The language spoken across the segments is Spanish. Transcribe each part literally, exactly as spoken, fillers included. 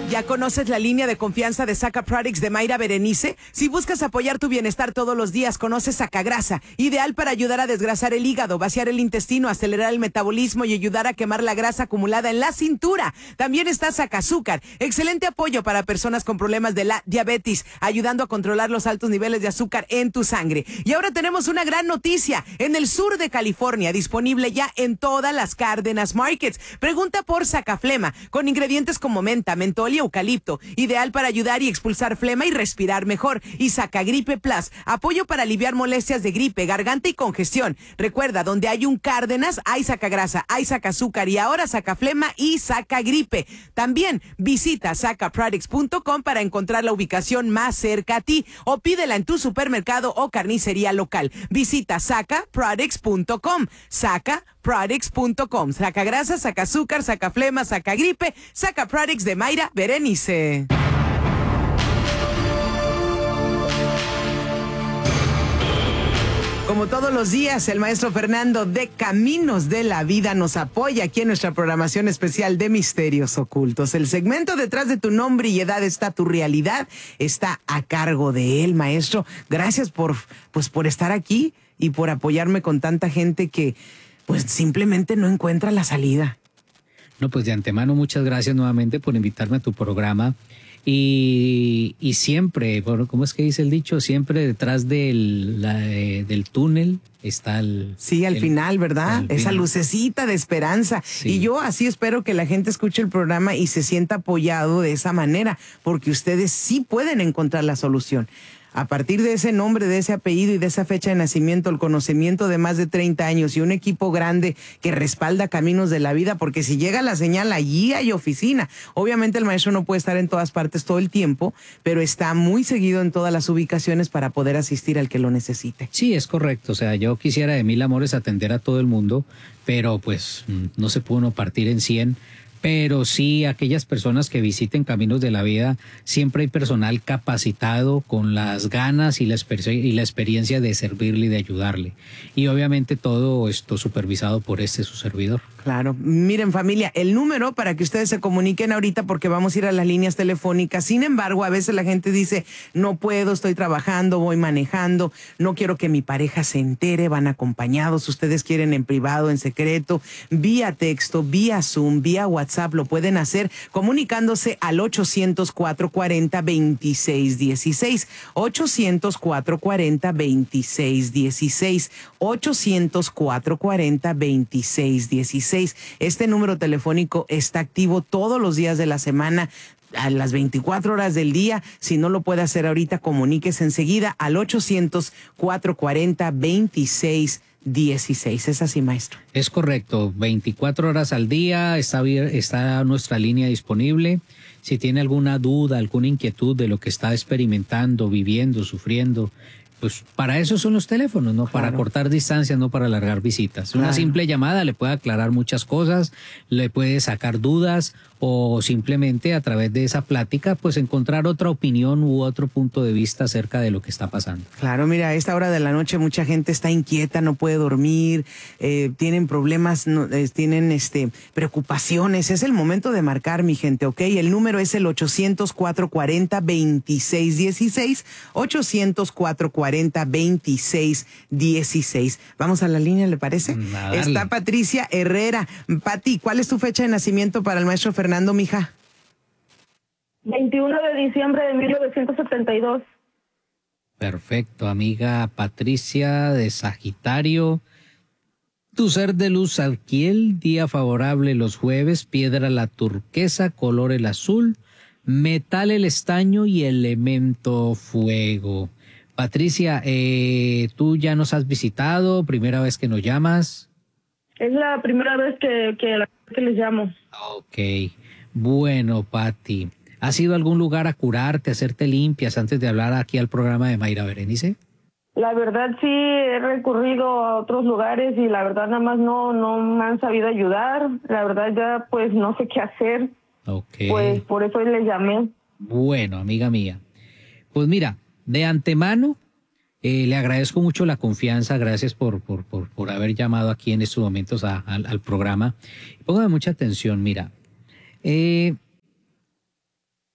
¿Ya conoces la línea de confianza de Saca Products de Mayra Berenice? Si buscas apoyar tu bienestar todos los días, conoce Sacagrasa, ideal para ayudar a desgrasar el hígado, vaciar el intestino, acelerar el metabolismo y ayudar a quemar la grasa acumulada en la cintura. También está Sacazúcar, excelente apoyo para personas con problemas de la diabetes, ayudando a controlar los altos niveles de azúcar en tu sangre. Y ahora tenemos una gran noticia, en el sur de California, disponible ya en todas las Cárdenas Markets. Pregunta por Sacaflema, con ingredientes como menta, mentol y eucalipto, ideal para ayudar y expulsar flema y respirar mejor. Y Sacagripe Plus, apoyo para aliviar molestias de gripe, garganta y congestión. Recuerda, donde hay un Cárdenas, hay Sacagrasa, hay Sacazúcar y ahora Sacaflema y Sacagripe. También visita saca products punto com para encontrar la ubicación más cerca a ti o pídela en tu supermercado o carnicería local. Visita saca products punto com. saca products punto com. Sacagrasa, Sacazúcar, Sacaflema, Sacagripe, Saca Products de Mayra Berenice. Como todos los días, el maestro Fernando de Caminos de la Vida nos apoya aquí en nuestra programación especial de Misterios Ocultos. El segmento Detrás de tu nombre y edad está tu realidad, está a cargo de él, maestro. Gracias por, pues, por estar aquí y por apoyarme con tanta gente que pues simplemente no encuentra la salida. No, pues de antemano muchas gracias nuevamente por invitarme a tu programa. Y, y siempre, bueno, ¿cómo es que dice el dicho? Siempre detrás del, la, eh, del túnel está el... Sí, al el, final, ¿verdad? Esa final. lucecita de esperanza. Sí. Y yo así espero que la gente escuche el programa y se sienta apoyado de esa manera, porque ustedes sí pueden encontrar la solución. A partir de ese nombre, de ese apellido y de esa fecha de nacimiento, el conocimiento de más de treinta años y un equipo grande que respalda Caminos de la Vida, porque si llega la señal, allí hay oficina. Obviamente el maestro no puede estar en todas partes todo el tiempo, pero está muy seguido en todas las ubicaciones para poder asistir al que lo necesite. Sí, es correcto. O sea, yo quisiera de mil amores atender a todo el mundo, pero pues no se puede uno partir en cien. Pero sí, aquellas personas que visiten Caminos de la Vida, siempre hay personal capacitado con las ganas y la, y la experiencia de servirle y de ayudarle. Y obviamente todo esto supervisado por este su servidor. Claro. Miren, familia, el número para que ustedes se comuniquen ahorita, porque vamos a ir a las líneas telefónicas. Sin embargo, a veces la gente dice, no puedo, estoy trabajando, voy manejando, no quiero que mi pareja se entere, van acompañados, ustedes quieren en privado, en secreto, vía texto, vía Zoom, vía WhatsApp, lo pueden hacer comunicándose al ochocientos, cuatrocientos cuarenta, veintiséis dieciséis, ochocientos, cuatrocientos cuarenta, veintiséis dieciséis, ochocientos, cuatrocientos cuarenta, veintiséis dieciséis. Este número telefónico está activo todos los días de la semana, a las veinticuatro horas del día. Si no lo puede hacer ahorita, comuníquese enseguida al ochocientos, cuatrocientos cuarenta, veintiséis dieciséis. ¿Es así, maestro? Es correcto. veinticuatro horas al día está, está nuestra línea disponible. Si tiene alguna duda, alguna inquietud de lo que está experimentando, viviendo, sufriendo, pues para eso son los teléfonos, ¿no? Claro. Para cortar distancias, no para alargar visitas. Claro. Una simple llamada le puede aclarar muchas cosas, le puede sacar dudas o simplemente a través de esa plática pues encontrar otra opinión u otro punto de vista acerca de lo que está pasando. Claro, mira, a esta hora de la noche mucha gente está inquieta, no puede dormir, eh, tienen problemas, no, eh, tienen este preocupaciones. Es el momento de marcar, mi gente, ¿ok? El número es el ochocientos, cuatrocientos cuarenta, veintiséis dieciséis, ochocientos, cuatrocientos cuarenta, veintiséis dieciséis. Vamos a la línea, ¿le parece? Dale. Está Patricia Herrera. Pati, ¿cuál es tu fecha de nacimiento para el maestro Fernando, mija? veintiuno de diciembre de mil novecientos setenta y dos. Perfecto, amiga Patricia de Sagitario. Tu ser de luz Zadkiel, día favorable los jueves, piedra la turquesa, color el azul, metal el estaño y elemento fuego. Patricia, eh, ¿tú ya nos has visitado? ¿Primera vez que nos llamas? Es la primera vez que, que, que les llamo. Ok, bueno, Pati, ¿has ido a algún lugar a curarte, a hacerte limpias antes de hablar aquí al programa de Mayra Berenice? La verdad sí, he recurrido a otros lugares y la verdad nada más no, no me han sabido ayudar. La verdad ya pues no sé qué hacer. Ok. Pues por eso les llamé. Bueno, amiga mía, pues mira, de antemano, eh, le agradezco mucho la confianza, gracias por, por, por, por haber llamado aquí en estos momentos a, a, al programa. Póngame mucha atención, mira, eh,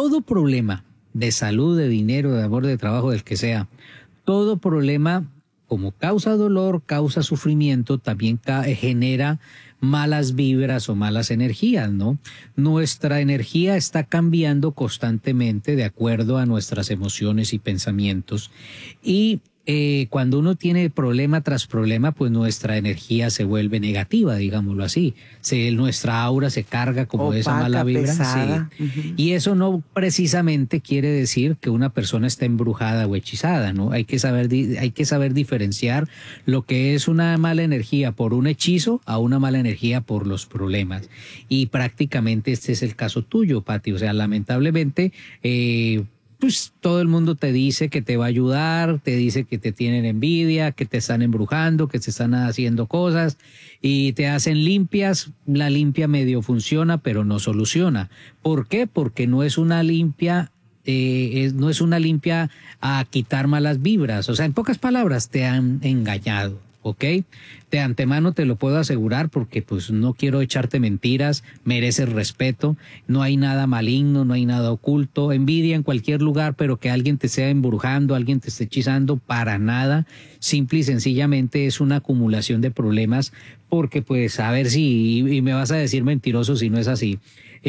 todo problema de salud, de dinero, de amor, de trabajo, del que sea, todo problema como causa dolor, causa sufrimiento, también ca- genera malas vibras o malas energías, ¿no? Nuestra energía está cambiando constantemente de acuerdo a nuestras emociones y pensamientos. Y eh, cuando uno tiene problema tras problema, pues nuestra energía se vuelve negativa, digámoslo así. Se, nuestra aura se carga como Opaca, esa mala vibra. pesada. Sí. Uh-huh. Y eso no precisamente quiere decir que una persona está embrujada o hechizada, ¿no? Hay que saber, di- hay que saber diferenciar lo que es una mala energía por un hechizo a una mala energía por los problemas. Y prácticamente este es el caso tuyo, Pati. O sea, lamentablemente, eh, pues todo el mundo te dice que te va a ayudar, te dice que te tienen envidia, que te están embrujando, que te están haciendo cosas y te hacen limpias. La limpia medio funciona, pero no soluciona. ¿Por qué? Porque no es una limpia, eh, es, no es una limpia a quitar malas vibras. O sea, en pocas palabras, te han engañado. ¿Ok? De antemano te lo puedo asegurar porque pues no quiero echarte mentiras, mereces respeto, no hay nada maligno, no hay nada oculto, envidia en cualquier lugar, pero que alguien te esté embrujando, alguien te esté hechizando, para nada, simple y sencillamente es una acumulación de problemas porque pues a ver si, y, y me vas a decir mentiroso si no es así.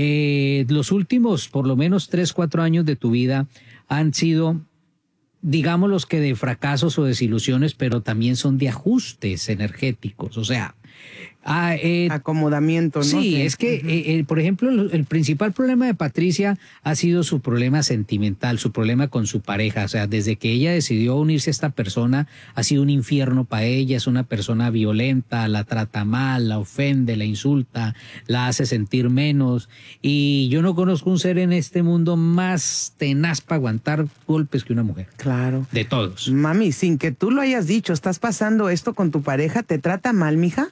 Eh, los últimos por lo menos tres, cuatro años de tu vida han sido, digamos, los que de fracasos o desilusiones, pero también son de ajustes energéticos, o sea, ah, eh, acomodamiento, ¿no? sí, Que- es que, Ujú. eh, eh, por ejemplo, el, el principal problema de Patricia ha sido su problema sentimental, su problema con su pareja, o sea, desde que ella decidió unirse a esta persona, ha sido un infierno para ella, es una persona violenta, la trata mal, la ofende, la insulta, la hace sentir menos, y yo no conozco un ser en este mundo más tenaz para aguantar golpes que una mujer, Claro. de todos. Mami, sin que tú lo hayas dicho, ¿estás pasando esto con tu pareja? ¿Te trata mal, mija?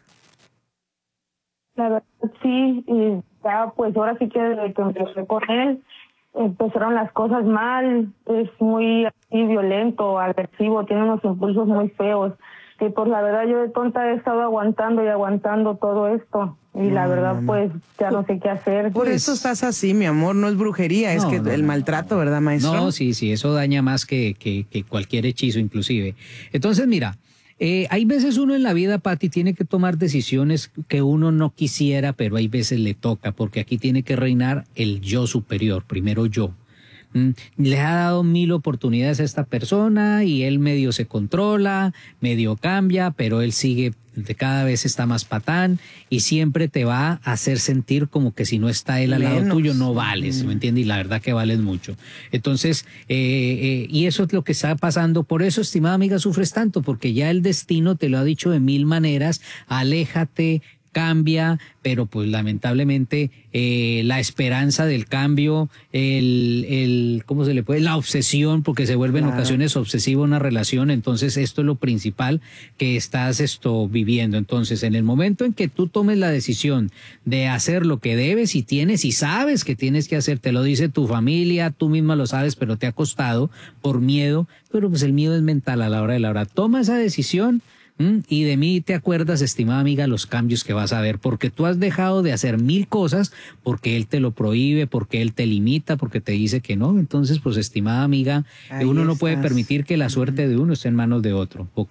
La verdad sí, y ya pues ahora sí que desde que empecé con él, empezaron las cosas mal, es muy así violento, agresivo, tiene unos impulsos muy feos, que pues la verdad yo de tonta he estado aguantando y aguantando todo esto, y la No, verdad mamá. pues ya no sé qué hacer. Por Pues- eso estás así, mi amor, no es brujería, es No, que no, el no, maltrato, no. ¿verdad, maestro? No, sí, sí, eso daña más que, que, que cualquier hechizo inclusive. Entonces, mira, eh, hay veces uno en la vida, Pati, tiene que tomar decisiones que uno no quisiera, pero hay veces le toca, porque aquí tiene que reinar el yo superior, primero yo. Mm, Le ha dado mil oportunidades a esta persona y él medio se controla, medio cambia, pero él sigue, de cada vez está más patán y siempre te va a hacer sentir como que si no está él al lado Menos. tuyo no vales, ¿me entiendes? Y la verdad que vales mucho. Entonces, eh, eh, y eso es lo que está pasando. Por eso, estimada amiga, sufres tanto, porque ya el destino te lo ha dicho de mil maneras, aléjate, cambia, pero pues lamentablemente eh, la esperanza del cambio, el, el, ¿cómo se le puede? La obsesión, porque se vuelve en Claro. ocasiones obsesiva una relación, entonces esto es lo principal que estás esto viviendo. Entonces, en el momento en que tú tomes la decisión de hacer lo que debes y tienes y sabes que tienes que hacer, te lo dice tu familia, tú misma lo sabes, pero te ha costado por miedo, pero pues el miedo es mental a la hora de la hora. Toma esa decisión. ¿Mm? Y de mí te acuerdas, estimada amiga, los cambios que vas a ver, porque tú has dejado de hacer mil cosas, porque él te lo prohíbe, porque él te limita, porque te dice que no. Entonces, pues, estimada amiga, Ahí uno no puede estás. permitir que la suerte de uno esté en manos de otro, ¿ok?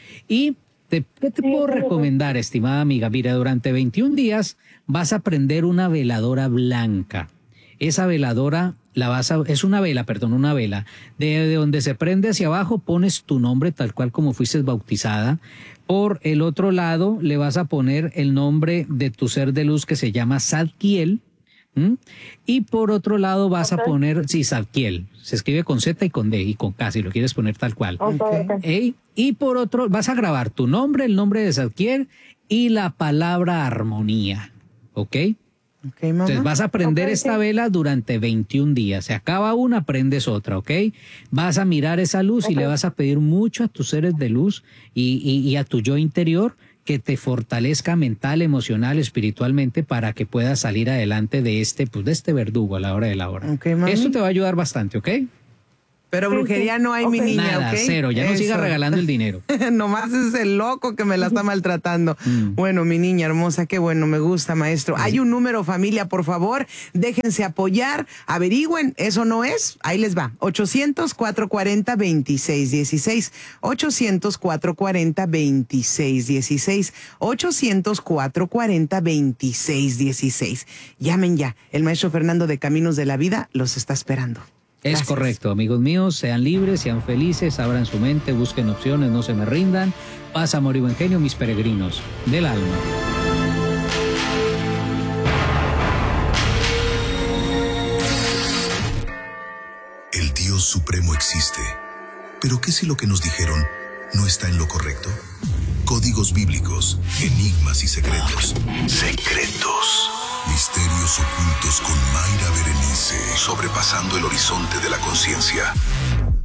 Y te, ¿qué te puedo recomendar, estimada amiga? Mira, durante veintiún días vas a prender una veladora blanca. Esa veladora la vas a, es una vela, perdón, una vela, de, de donde se prende hacia abajo pones tu nombre tal cual como fuiste bautizada. Por el otro lado le vas a poner el nombre de tu ser de luz que se llama Zadkiel. ¿Mm? Y por otro lado vas Ok. a poner, sí, Zadkiel, se escribe con Z y con D y con K si lo quieres poner tal cual. Ok, Ok. ok. Ey, y por otro, vas a grabar tu nombre, el nombre de Zadkiel y la palabra armonía, ¿ok? Ok, mamá. Entonces vas a prender Ok, esta sí. vela durante veintiún días. Se acaba una, prendes otra, ¿ok? Vas a mirar esa luz y Ok. le vas a pedir mucho a tus seres de luz y, y, y a tu yo interior que te fortalezca mental, emocional, espiritualmente para que puedas salir adelante de este, pues de este verdugo a la hora de la hora. Ok, mami. Esto te va a ayudar bastante, ¿ok? Pero brujería no hay, Ok. mi niña, Nada, ¿ok? cero. Ya no siga Eso. regalando el dinero. Nomás es el loco que me la está maltratando. Mm. Bueno, mi niña hermosa, qué bueno, me gusta, maestro. Hay un número, familia, por favor, déjense apoyar, averigüen, eso no es, ahí les va, ochocientos, cuatrocientos cuarenta, veintiséis dieciséis, ochocientos, cuatrocientos cuarenta, veintiséis dieciséis, ochocientos, cuatrocientos cuarenta, veintiséis dieciséis. Llamen ya, el maestro Fernando de Caminos de la Vida los está esperando. Es Gracias. correcto, amigos míos, sean libres, sean felices, abran su mente, busquen opciones, no se me rindan. Paz, amor y buen genio, mis peregrinos del alma. El Dios Supremo existe. Pero ¿qué si lo que nos dijeron no está en lo correcto? Códigos bíblicos, enigmas y secretos. Secretos. Misterios ocultos con Mayra Berenice. Sobrepasando el horizonte de la conciencia.